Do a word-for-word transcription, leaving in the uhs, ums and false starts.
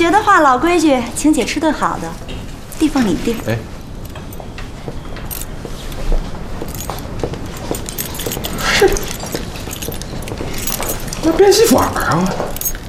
学的话，老规矩，请姐吃顿好的，地方你定。 哎，是，那变戏法啊！